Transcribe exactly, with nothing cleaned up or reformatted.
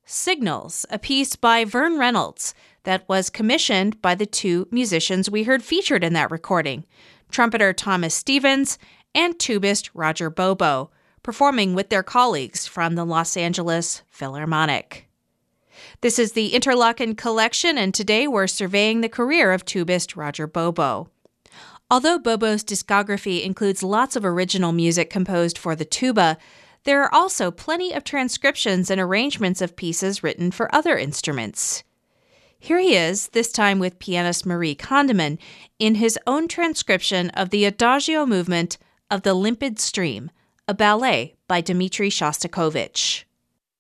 Signals, a piece by Vern Reynolds that was commissioned by the two musicians we heard featured in that recording, trumpeter Thomas Stevens and tubist Roger Bobo, performing with their colleagues from the Los Angeles Philharmonic. This is the Interlochen Collection, and today we're surveying the career of tubist Roger Bobo. Although Bobo's discography includes lots of original music composed for the tuba, there are also plenty of transcriptions and arrangements of pieces written for other instruments. Here he is, this time with pianist Marie Kondeman, in his own transcription of the Adagio movement of The Limpid Stream, a ballet by Dmitri Shostakovich.